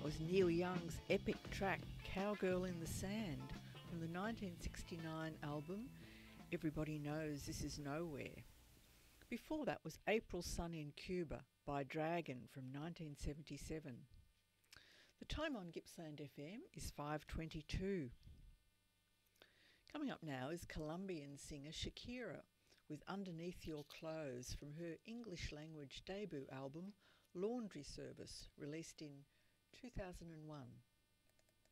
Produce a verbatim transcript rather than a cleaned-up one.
was Neil Young's epic track Cowgirl in the Sand from the nineteen sixty-nine album Everybody Knows This Is Nowhere. Before that was April Sun in Cuba by Dragon from nineteen seventy-seven. The time on Gippsland F M is five twenty-two. Coming up now is Colombian singer Shakira with Underneath Your Clothes from her English language debut album Laundry Service, released in two thousand one.